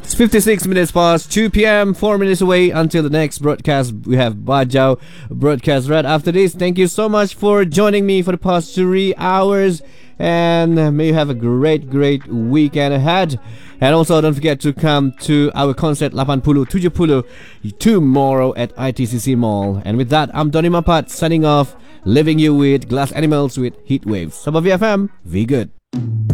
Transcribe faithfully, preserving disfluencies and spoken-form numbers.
It's fifty-six minutes past two p.m. Four minutes away until the next broadcast. We have Bajau broadcast right after this. Thank you so much for joining me for the past three hours. And may you have a great, great weekend ahead. And also don't forget to come to our concert lapan puluh tujuh puluh tomorrow at I T C C Mall. And with that, I'm Donny Mapat signing off, leaving you with Glass Animals with Heat Waves. Sabah V F M, be good.